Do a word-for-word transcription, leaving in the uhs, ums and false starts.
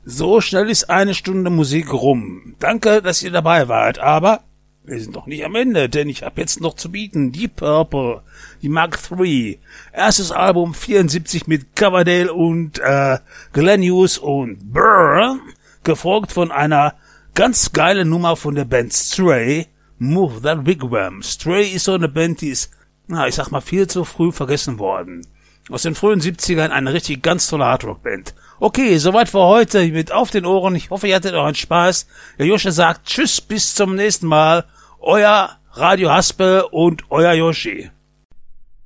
So schnell ist eine Stunde Musik rum. Danke, dass ihr dabei wart, aber wir sind noch nicht am Ende, denn ich habe jetzt noch zu bieten Deep Purple, die Mark drei. Erstes Album vierundsiebzig mit Coverdale und äh, Glenn Hughes und Burr, gefolgt von einer ganz geile Nummer von der Band Stray, Move That Wigwam. Stray ist so eine Band, die ist, na, ich sag mal, viel zu früh vergessen worden. Aus den frühen siebzigern eine richtig ganz tolle Hardrock-Band. Okay, soweit für heute mit Auf den Ohren. Ich hoffe, ihr hattet euren Spaß. Der Josche sagt Tschüss, bis zum nächsten Mal. Euer Radio Haspel und euer Yoshi.